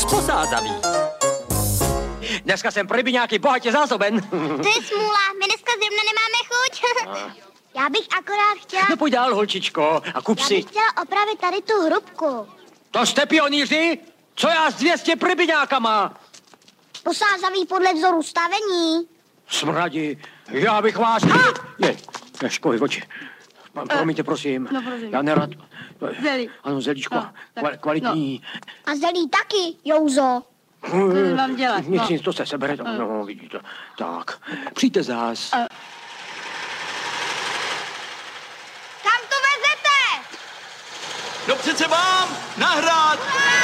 Posázavý. Dneska jsem pro rybiňáky bohatě zásoben. To je smůla, my dneska zrovna nemáme chuť. Já bych akorát chtěla... No pojď dál, holčičko, a kup Já si. bych chtěla opravit tady tu hrubku. To jste pionýři? Co já s 200 rybiňákama? Posázavý podle vzoru stavení. Smradi, já bych vás... Je, školy oči. Promiňte, prosím. No, prosím. Já nerad... Zelí. Ano, zelíčko, No, tak, kvalitní. A zelí taky, Jouzo. Co mám dělat? Nic, No. nic, to se sebere. No, vidíte. Tak, přijďte zás. Kam to vezete? No přece mám nahrát!